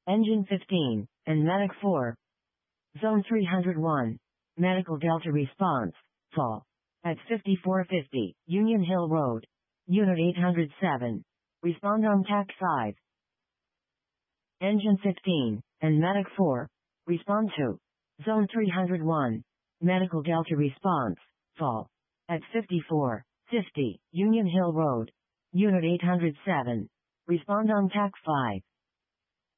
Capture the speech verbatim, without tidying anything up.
Engine fifteen, and Medic four. Zone three hundred one. Medical Delta response, fall. At fifty-four fifty, Union Hill Road. Unit eight hundred seven. Respond on T A C five. Engine fifteen, and Medic four. Respond to. Zone three hundred one. Medical Delta response, fall. At fifty-four fifty, Union Hill Road. Unit eight hundred seven. Respond on T A C five.